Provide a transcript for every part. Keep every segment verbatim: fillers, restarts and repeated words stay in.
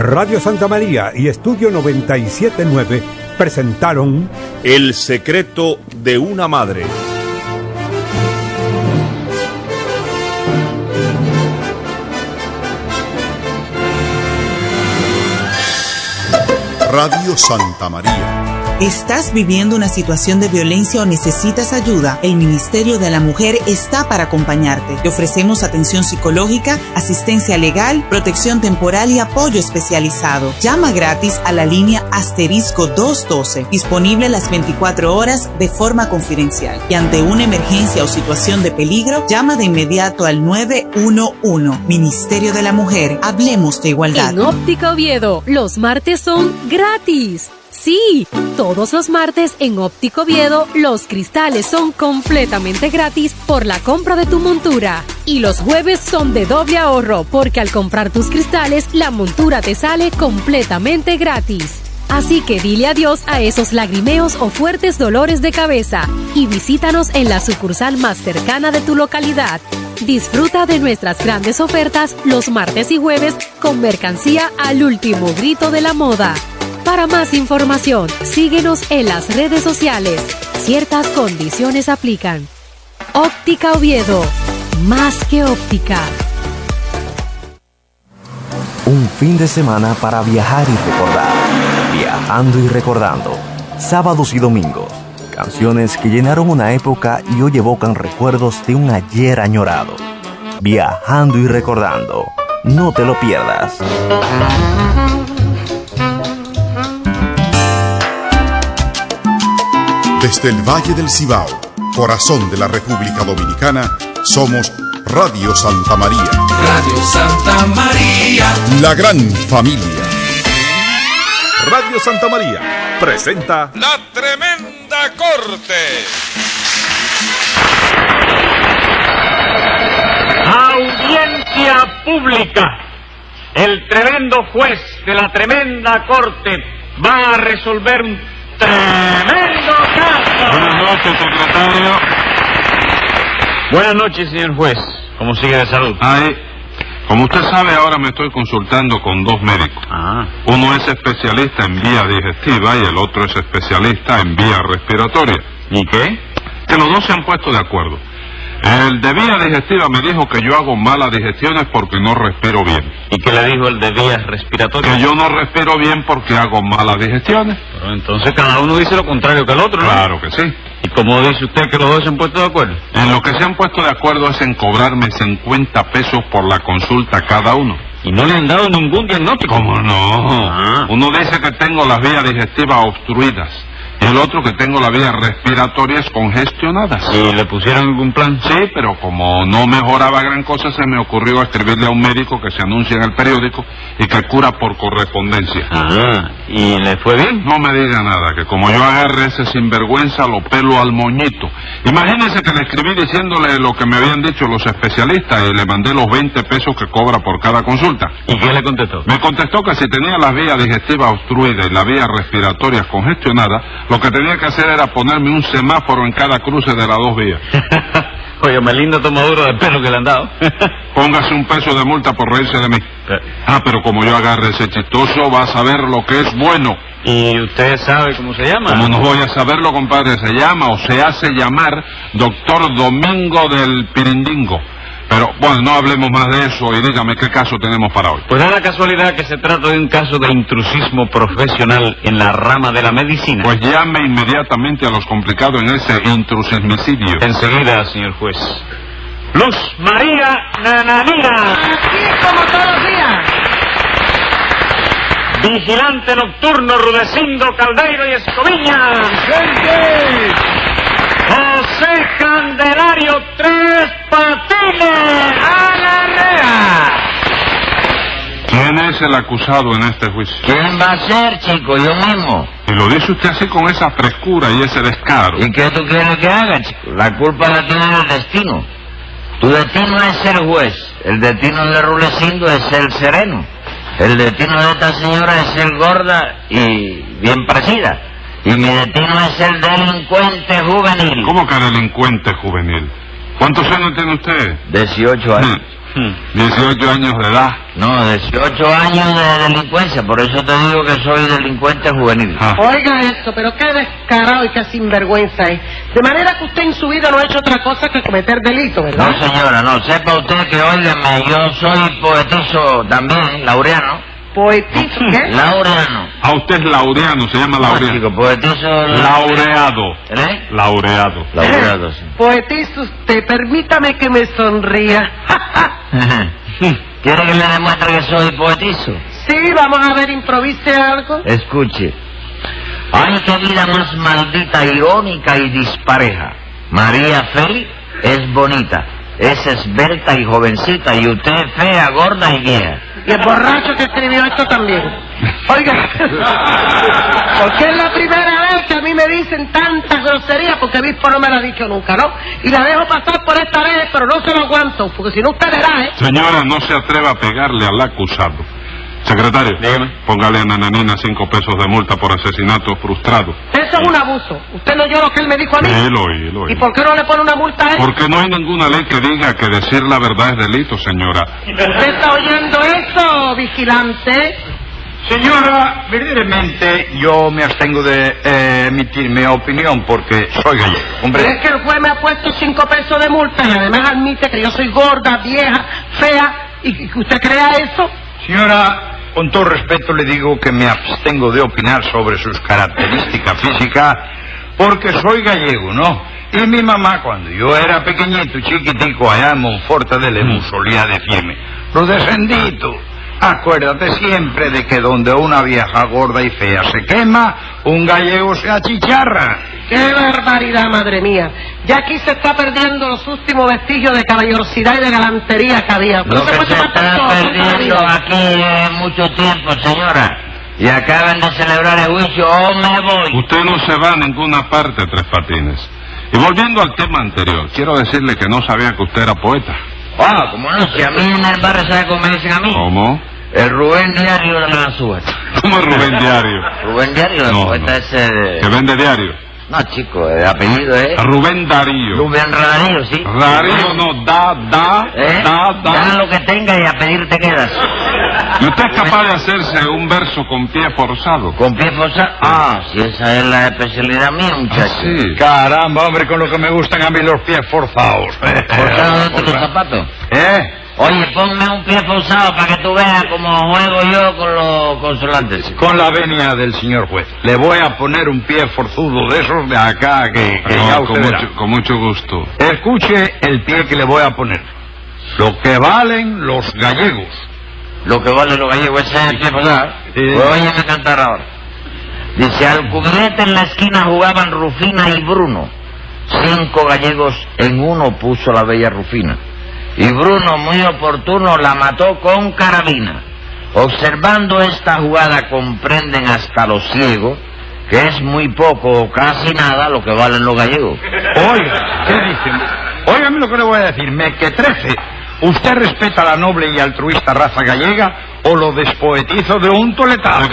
Radio Santa María y Estudio noventa y siete punto nueve presentaron El secreto de una madre. Radio Santa María. ¿Estás viviendo una situación de violencia o necesitas ayuda? El Ministerio de la Mujer está para acompañarte. Te ofrecemos atención psicológica, asistencia legal, protección temporal y apoyo especializado. Llama gratis a la línea asterisco doscientos doce, disponible las veinticuatro horas de forma confidencial. Y ante una emergencia o situación de peligro, llama de inmediato al nueve uno uno. Ministerio de la Mujer, hablemos de igualdad. En Óptica Oviedo, los martes son gratis. Sí, todos los martes en Óptico Oviedo los cristales son completamente gratis por la compra de tu montura. Y los jueves son de doble ahorro porque al comprar tus cristales la montura te sale completamente gratis. Así que dile adiós a esos lagrimeos o fuertes dolores de cabeza y visítanos en la sucursal más cercana de tu localidad. Disfruta de nuestras grandes ofertas los martes y jueves con mercancía al último grito de la moda. Para más información, síguenos en las redes sociales. Ciertas condiciones aplican. Óptica Oviedo, más que óptica. Un fin de semana para viajar y recordar. Viajando y recordando. Sábados y domingos. Canciones que llenaron una época y hoy evocan recuerdos de un ayer añorado. Viajando y recordando. No te lo pierdas. Desde el Valle del Cibao, corazón de la República Dominicana, somos Radio Santa María. Radio Santa María. La gran familia. Radio Santa María presenta La Tremenda Corte. Audiencia pública. El tremendo juez de la tremenda corte va a resolver un tremendo caso. Buenas noches, secretario. Buenas noches, señor juez. ¿Cómo sigue de salud? Ay, como usted sabe, ahora me estoy consultando con dos médicos. Ah. Uno es especialista en vía digestiva y el otro es especialista en vía respiratoria. ¿Y qué? Que los dos se han puesto de acuerdo. El de vía digestiva me dijo que yo hago malas digestiones porque no respiro bien. ¿Y qué le dijo el de vías respiratorias? Que yo no respiro bien porque hago malas digestiones. Pero entonces cada uno dice lo contrario que el otro, ¿no? Claro que sí. ¿Y cómo dice usted que los dos se han puesto de acuerdo? En lo que se han puesto de acuerdo es en cobrarme cincuenta pesos por la consulta cada uno. ¿Y no le han dado ningún diagnóstico? ¿Cómo no? Ah. Uno dice que tengo las vías digestivas obstruidas. Y el otro que tengo las vías respiratorias congestionadas. ¿Y le pusieron algún plan? Sí, pero como no mejoraba gran cosa, se me ocurrió escribirle a un médico que se anuncia en el periódico y que cura por correspondencia. Ah, ¿y le fue bien? No me diga nada, que como yo agarre ese sinvergüenza, lo pelo al moñito. Imagínese que le escribí diciéndole lo que me habían dicho los especialistas y le mandé los veinte pesos que cobra por cada consulta. ¿Y qué le contestó? Me contestó que si tenía las vías digestivas obstruidas y las vías respiratorias congestionadas, lo que tenía que hacer era ponerme un semáforo en cada cruce de las dos vías. Oye, me lindo tomadura de pelo que le han dado. Póngase un peso de multa por reírse de mí. ¿Qué? Ah, pero como yo agarre ese chistoso, va a saber lo que es bueno. ¿Y usted sabe cómo se llama? Como no voy a saberlo, compadre, se llama o se hace llamar Doctor Domingo del Pirindingo. Pero, bueno, no hablemos más de eso y dígame qué caso tenemos para hoy. Pues da la casualidad que se trata de un caso de intrusismo profesional en la rama de la medicina. Pues llame inmediatamente a los complicados en ese intrusismicidio. Enseguida, señor juez. Luz María Nananina. Aquí como todos los días. Vigilante nocturno Rudecindo Caldeiro y Escoviña. ¡Gente! José Candelario Tres Patines. ¡A la rea! ¿Quién es el acusado en este juicio? ¿Quién va a ser, chico? Yo mismo. Y lo dice usted así con esa frescura y ese descaro. ¿Y qué tú quieres que haga, chico? La culpa la tiene el destino. Tu destino es ser juez. El destino de Rulecindo es ser sereno. El destino de esta señora es ser gorda y bien parecida. Y mi destino es ser delincuente juvenil. ¿Cómo que delincuente juvenil? ¿Cuántos años tiene usted? dieciocho años. dieciocho años de edad. No, dieciocho años de delincuencia, por eso te digo que soy delincuente juvenil. Ah. Oiga esto, pero qué descarado y qué sinvergüenza es. De manera que usted en su vida no ha hecho otra cosa que cometer delito, ¿verdad? No, señora, no. Sepa usted que, óigame, yo soy poetizo también, laureano. ¿Poetizo qué? Laureano. A usted es laureano, se llama laureano. No, chico, poetizo... Laureado. ¿Eh? Laureado. Laureado, sí. Poetizo usted, permítame que me sonría. ¿Quiere que le demuestre que soy poetizo? Sí, vamos a ver, improvise algo. Escuche. Ay, qué vida más maldita, irónica y dispareja. María Félix es bonita, es esbelta y jovencita, y usted es fea, gorda y vieja. Y el borracho que escribió esto también. Oiga, porque es la primera vez que a mí me dicen tantas groserías, porque Bispo no me lo ha dicho nunca, ¿no? Y la dejo pasar por esta vez, pero no se lo aguanto, porque si no usted verá, ¿eh? Señora, no se atreva a pegarle al acusado. Secretario, dígame. Póngale a Nananina cinco pesos de multa por asesinato frustrado. Eso es un abuso. ¿Usted no oyó lo que él me dijo a mí? Sí, lo oí, lo oí. ¿Y por qué no le pone una multa a él? Porque no hay ninguna ley que diga que decir la verdad es delito, señora. ¿Usted está oyendo eso, vigilante? Señora, verdaderamente yo me abstengo de eh, emitir mi opinión porque soy gallego. Hombre. Pero es que el juez me ha puesto cinco pesos de multa y además admite que yo soy gorda, vieja, fea, y que usted crea eso. Señora, con todo respeto le digo que me abstengo de opinar sobre sus características físicas porque soy gallego, ¿no? Y mi mamá, cuando yo era pequeñito, chiquitico, allá en Monforte de Lemus, solía decirme: Rudescendito, acuérdate siempre de que donde una vieja gorda y fea se quema, un gallego se achicharra. ¡Qué barbaridad, madre mía! Ya aquí se está perdiendo los últimos vestigios de caballerosidad y de galantería que había. Lo que se está perdiendo aquí es mucho tiempo, señora. Y acaban de celebrar el juicio, o me voy. Usted no se va a ninguna parte, Tres Patines. Y volviendo al tema anterior, quiero decirle que no sabía que usted era poeta. Ah, ¿cómo no? Si a mí en el barrio, ¿sabe cómo me dicen a mí? ¿Cómo? El Rubén Diario de la Ganzúa. ¿Cómo es Rubén Diario? Rubén Diario, el no, poeta no. ese de... ¿Que vende diario? No, chico, el apellido es... Rubén Darío. Rubén Darío, sí. Darío no, da, da, ¿Eh? da, da. Da lo que tenga y a pedir te quedas. ¿Y usted es capaz de hacerse un verso con pie forzado? ¿Con pie forzado? Ah, si esa es la especialidad mía, muchacho. Ah, sí. Caramba, hombre, con lo que me gustan a mí los pies forzados. ¿Forzados dentro de los zapatos? ¿Eh? Oye, ponme un pie forzado para que tú veas cómo juego yo con los consolantes. Con la venia del señor juez. Le voy a poner un pie forzudo de esos de acá que, que no, ya usted con verá. mucho, con mucho gusto. Escuche el pie que le voy a poner. Lo que valen los gallegos. Lo que valen los gallegos, ese es el pie forzado. Sí. Pues óyeme cantar ahora. Dice, al cubilete en la esquina jugaban Rufina y Bruno. Cinco gallegos en uno puso la bella Rufina. Y Bruno, muy oportuno, la mató con carabina. Observando esta jugada comprenden hasta los ciegos que es muy poco o casi nada lo que valen los gallegos. Oiga, ¿qué dicen? Óigame lo que le voy a decir, me que trece. ¿Usted respeta la noble y altruista raza gallega o lo despoetizo de un toletazo?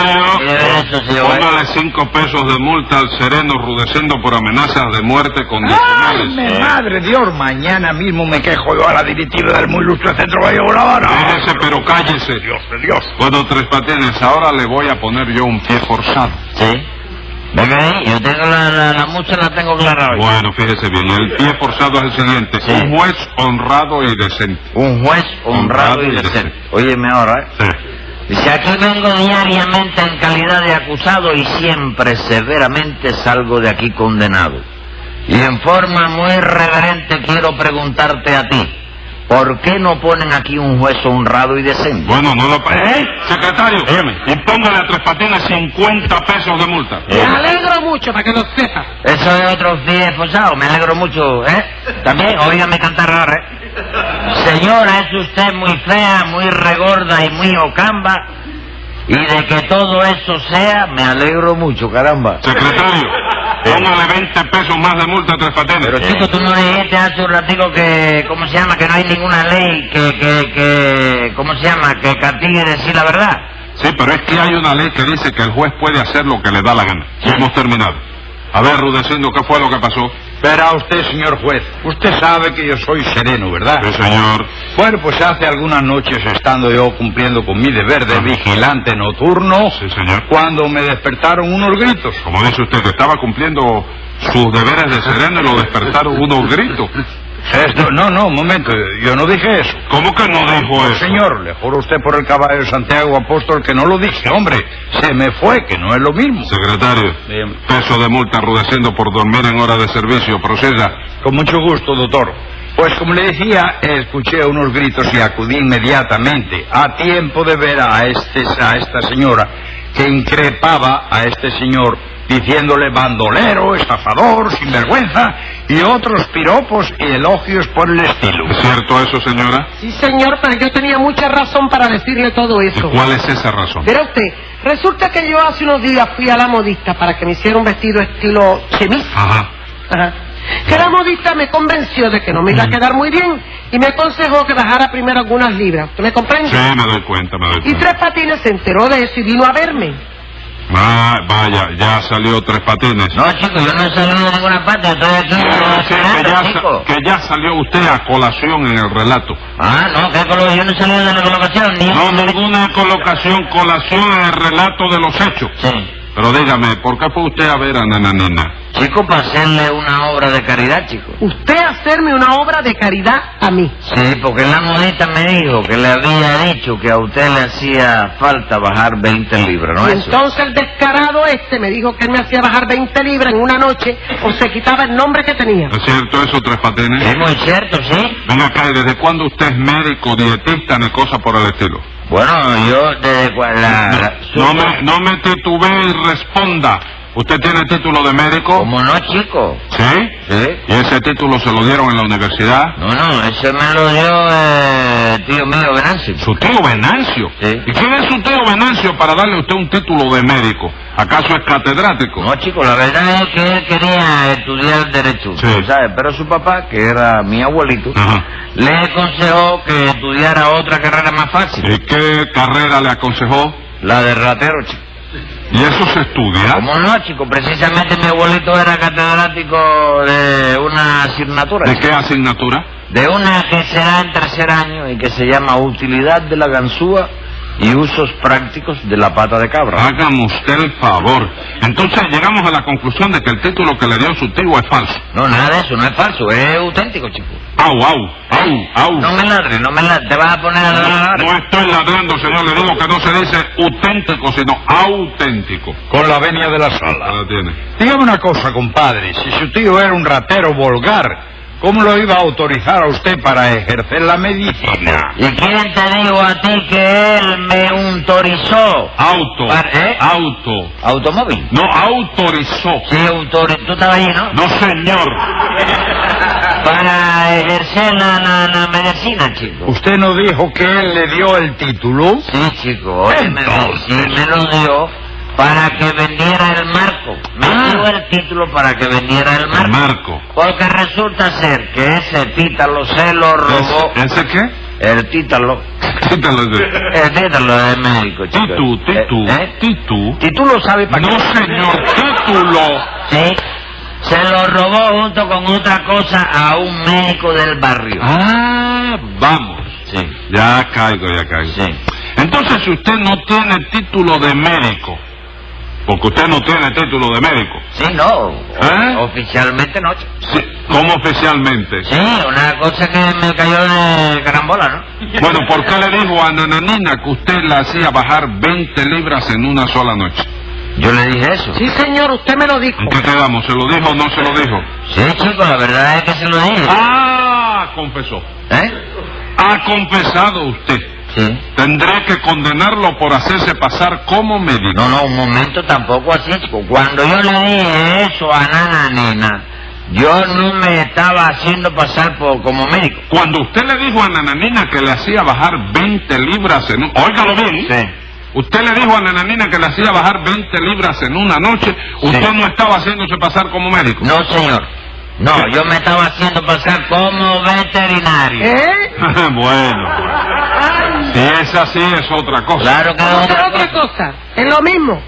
Secretario, póngale cinco pesos de multa al sereno Rudecindo por amenazas de muerte condicionales. ¡Ay, mi madre Dios! Mañana mismo me quejo yo a la directiva del muy ilustre Centro Gallego La Habana. Déjese, pero cállese. Dios de Dios. Bueno, Tres Patines, ahora le voy a poner yo un pie forzado. ¿Sí? Venga ahí, yo tengo la, la, la mucha la tengo clara hoy. Bueno, fíjese bien, el pie forzado es el siguiente. Sí. Un juez honrado y decente. Un juez honrado, honrado y, y decente. decente. Óyeme ahora, ¿eh? Sí. Dice, aquí vengo diariamente en calidad de acusado y siempre severamente salgo de aquí condenado. Y en forma muy reverente quiero preguntarte a ti, ¿por qué no ponen aquí un juez honrado y decente? Bueno, no lo... ¿Eh? Secretario, dígame. Y póngale a Tres Patines cincuenta pesos de multa. Me alegro mucho, para que lo sepa. Eso es otro pie forzado, me alegro mucho, ¿eh? También, óigame cantar ahora, ¿eh? Señora, es usted muy fea, muy regorda y muy ocamba, y de que todo eso sea, me alegro mucho, caramba. Secretario, póngale veinte pesos más de multa a Tres Patines. Pero chico, tú no dijiste hace un ratico que, ¿cómo se llama? Que no hay ninguna ley que, que, que, ¿cómo se llama? Que castigue decir la verdad. Sí, pero es que hay una ley que dice que el juez puede hacer lo que le da la gana. Sí. Hemos terminado. A ver, Rudecindo, ¿qué fue lo que pasó? Verá usted, señor juez, usted sabe que yo soy sereno, ¿verdad? Sí, señor. Bueno, pues hace algunas noches, estando yo cumpliendo con mi deber de vigilante nocturno, sí, señor, cuando me despertaron unos gritos. Como dice usted, que estaba cumpliendo sus deberes de sereno y lo despertaron unos gritos. Esto, no, no, un momento, yo no dije eso. ¿Cómo que no dijo eso? Señor, le juro usted por el caballo de Santiago Apóstol que no lo dije, hombre. Se me fue, que no es lo mismo. Secretario, bien. Peso de multa arrudeciendo por dormir en hora de servicio, proceda. Con mucho gusto, doctor. Pues como le decía, escuché unos gritos y acudí inmediatamente, a tiempo de ver a, este, a esta señora que increpaba a este señor, diciéndole bandolero, estafador, sinvergüenza y otros piropos y elogios por el estilo. ¿Es cierto eso, señora? Sí, señor, pero yo tenía mucha razón para decirle todo eso. ¿Y cuál es esa razón? Verá usted, resulta que yo hace unos días fui a la modista para que me hiciera un vestido estilo chemise. Ajá. Ajá. Que la modista me convenció de que no me iba a quedar muy bien y me aconsejó que bajara primero algunas libras. ¿Usted me comprende? Sí, me doy cuenta, me doy cuenta. Y Tres Patines se enteró de eso y vino a verme. Ah, vaya, ya salió Tres Patines. No, chico, yo no he salido de ninguna parte, estoy aquí. No, sí, esperando, que, ya chico. sa- que ya salió usted a colación en el relato. Ah, no, ¿qué colocación? Yo no he salido de la colocación. Ni No, ninguna colocación, colación en el relato de los hechos. Sí. Pero dígame, ¿por qué fue usted a ver a Nananina? Chico, para hacerle una obra de caridad, chico. Usted hacerme una obra de caridad a mí. Sí, porque la modista me dijo que le había dicho que a usted le hacía falta bajar veinte libras, ¿no Y es eso? entonces el descarado este me dijo que él me hacía bajar veinte libras en una noche o se quitaba el nombre que tenía. ¿Es cierto eso, Tres Patines? Es muy cierto, sí. Venga acá, ¿y desde cuándo usted es médico, dietista, ni cosa por el estilo? Bueno, yo desde cua- la... la- No me, no me titubee y responda. ¿Usted tiene título de médico? ¿Cómo no, chico? ¿Sí? Sí. ¿Y ese título se lo dieron en la universidad? No, no, ese me lo dio eh, tío mío Venancio. ¿Su tío Venancio? Sí. ¿Y quién es su tío Venancio para darle a usted un título de médico? ¿Acaso es catedrático? No, chico, la verdad es que él quería estudiar Derecho, Sí. ¿sabes? Pero su papá, que era mi abuelito, Ajá. le aconsejó que estudiara otra carrera más fácil. ¿Y qué carrera le aconsejó? La de ratero, chico. ¿Y eso se estudia? ¿Cómo no, chico? Precisamente mi abuelito era catedrático de una asignatura. ¿De chico. qué asignatura? De una que será en tercer año y que se llama Utilidad de la ganzúa y usos prácticos de la pata de cabra. Hágame usted el favor. Entonces llegamos a la conclusión de que el título que le dio su tío es falso. No, nada de eso, no es falso, es auténtico, chico. Au, au, au, au. No me ladres, no me ladres, te vas a poner a ladrar. No estoy ladrando, señor. Le digo que no se dice auténtico, sino auténtico. Con la venia de la sala. La tiene. Dígame una cosa, compadre. Si su tío era un ratero vulgar, ¿cómo lo iba a autorizar a usted para ejercer la medicina? ¿Y quién te dijo a ti que él me autorizó? Auto. Para- ¿eh? Auto. ¿Automóvil? No, autorizó. Sí, autorizó. ¿Tú estabas ahí, no? No, señor. Para ejercer la, la, la medicina, chico. ¿Usted no dijo que él le dio el título? Sí, chico. Oye, me, Entonces. sí, me lo dio para que vendiera el marco. Me Ah. dio el título para que vendiera el marco. El marco. Porque resulta ser que ese títalo se lo robó. ¿Ese, ¿Ese qué? El títalo. Títalo ese. El títalo de médico, chico. Titu, titu, Eh, ¿eh? titu. ¿Título sabe para No, qué? señor, título. Sí. Se lo robó junto con otra cosa a un médico del barrio. Ah, vamos. Sí. Ya caigo, ya caigo. Sí. Entonces, si usted no tiene título de médico, porque usted no tiene título de médico. Sí, no. ¿Eh? Oficialmente no. chico. Sí, ¿cómo oficialmente? Sí, una cosa que me cayó de carambola, ¿no? Bueno, ¿por qué le dijo a Nananina que usted le hacía bajar veinte libras en una sola noche? Yo le dije eso. Sí, señor, usted me lo dijo. ¿En qué quedamos? ¿Se lo dijo o no se lo dijo? Sí, chico, la verdad es que se lo dije. Ah, confesó. ¿Eh? Ha confesado usted. Sí. Tendré que condenarlo por hacerse pasar como médico. No, no, un momento tampoco así, chico. Cuando yo le dije eso a Nananina, yo no me estaba haciendo pasar por como médico. Cuando usted le dijo a Nananina que le hacía bajar veinte libras en un... Óigalo bien. Sí. Usted le dijo a Nananina que le hacía bajar veinte libras en una noche. Usted Sí. no estaba haciéndose pasar como médico. No, señor. No, yo me estaba haciendo pasar como veterinario. ¿Eh? Bueno. Si es así, es otra cosa. Claro que ¿Cómo no. que otra cosa? Es lo mismo.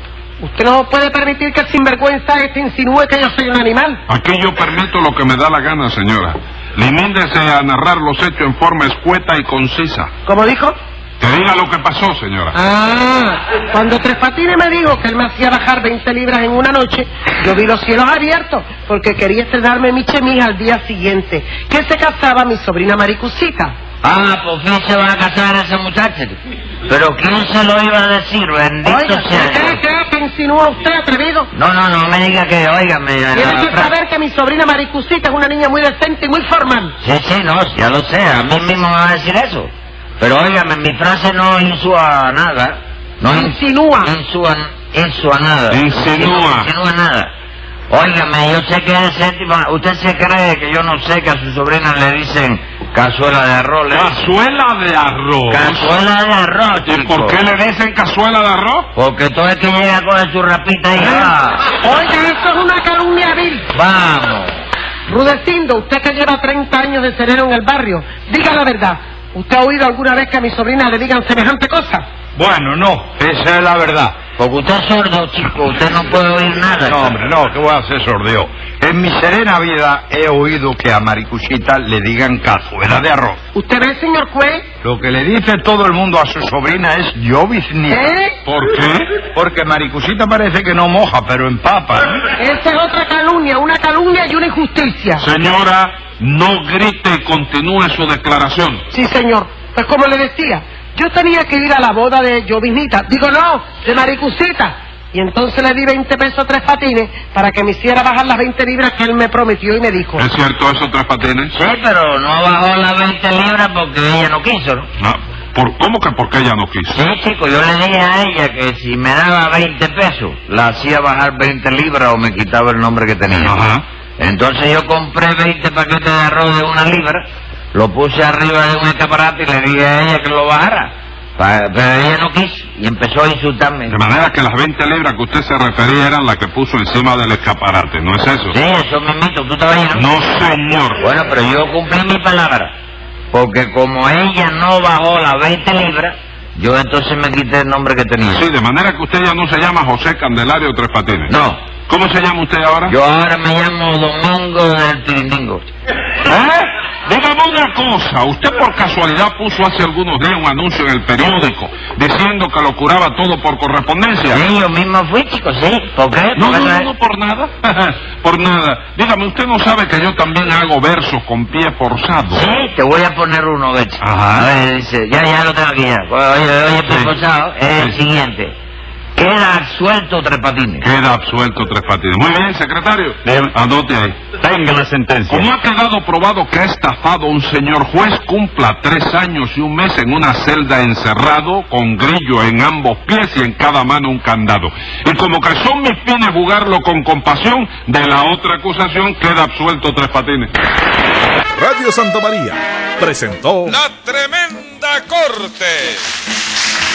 Usted no puede permitir que el sinvergüenza este insinúe que yo soy un animal. Aquí yo permito lo que me da la gana, señora. Limíndese a narrar los hechos en forma escueta y concisa. ¿Cómo dijo? Que diga lo que pasó, señora. Ah, cuando Tres Patines me dijo que él me hacía bajar veinte libras en una noche, yo vi los cielos abiertos, porque quería estrenarme mi chemise al día siguiente, que se casaba mi sobrina Maricucita. Ah, por fin se va a casar ese muchacho. Pero ¿quién se lo iba a decir? Bendito Oiga, sea. ¿qué, qué, qué insinúa usted, atrevido? No, no, no me diga que, óigame. Tiene que saber que mi sobrina Maricucita es una niña muy decente y muy formal. Sí, sí, no, ya lo sé, a mí mismo me va a decir eso. Pero óigame, mi frase no insúa nada. No insinúa. Insúa, insúa nada. Insinúa. Insinúa nada. Óigame, yo sé que es séptima. ¿Usted se cree que yo no sé que a su sobrina le dicen cazuela de arroz? ¿Le ¿Cazuela de arroz? Cazuela de arroz, chico. ¿Y por qué le dicen cazuela de arroz? Porque todo el que llega con su rapita y va. Oiga, esto es una calumnia vil. Vamos. Rudecindo, usted que lleva treinta años de sereno en el barrio, diga la verdad. ¿Usted ha oído alguna vez que a mi sobrina le digan semejante cosa? Bueno, no, esa es la verdad. Porque usted es sordo, chico, usted no puede oír nada. No, hombre, no, que voy a hacer sordeo. En mi serena vida he oído que a Maricucita le digan cazuela de arroz. ¿Usted ve, señor juez? Lo que le dice todo el mundo a su sobrina es lloviznica. ¿Eh? ¿Por qué? Porque Maricucita parece que no moja, pero empapa. ¿eh? Esa es otra calumnia, una calumnia y una injusticia. Señora, no grite y continúe su declaración. Sí, señor. Pues como le decía, yo tenía que ir a la boda de Llovinita, digo no, de Maricucita, y entonces le di veinte pesos a Tres Patines para que me hiciera bajar las veinte libras que él me prometió y me dijo. ¿Es cierto eso, Tres Patines? Sí, pero no bajó las veinte libras porque ella no quiso, ¿no? No. ¿Por, ¿Cómo que porque ella no quiso? Sí, chico, yo le dije a ella que si me daba veinte pesos, la hacía bajar veinte libras o me quitaba el nombre que tenía. Ajá. Entonces yo compré veinte paquetes de arroz de una libra, lo puse arriba de un escaparate y le dije a ella que lo bajara. Pero ella no quiso y empezó a insultarme. De manera que las veinte libras que usted se refería eran las que puso encima del escaparate, ¿no es eso? Sí, eso mismito, ¿tú estabas ahí, no? No, señor. Bueno, pero yo cumplí mi palabra, porque como ella no bajó las veinte libras, yo entonces me quité el nombre que tenía. Sí, de manera que usted ya no se llama José Candelario Tres Patines. No. ¿Cómo se llama usted ahora? Yo ahora me llamo Domingo del Tirindingo. ¿Eh? Dígame una cosa, usted por casualidad puso hace algunos días un anuncio en el periódico diciendo que lo curaba todo por correspondencia. Sí, yo mismo fui, chico, sí. ¿Por qué? No, no, no, no, por nada. Por nada. Dígame, usted no sabe que yo también hago versos con pie forzado. Sí, te voy a poner uno, de hecho. Ajá. A ver, dice, ya, ya lo tengo aquí ya. Oye, oye, pie Sí. forzado, es el Sí. siguiente. Queda absuelto Tres Patines. Queda absuelto Tres Patines. Muy bien, secretario. Bien. Anote ahí. Tenga la sentencia. Como ha quedado probado que ha estafado un señor juez, cumpla tres años y un mes en una celda encerrado, con grillo en ambos pies y en cada mano un candado. Y como que son mis fines jugarlo con compasión, de la otra acusación queda absuelto Tres Patines. Radio Santa María presentó La Tremenda Corte.